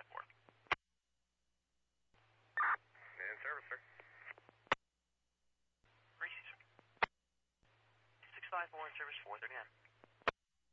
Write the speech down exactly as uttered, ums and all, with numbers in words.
four. In service, sir. Gracie, sir. six five four in service, four thirty-nine.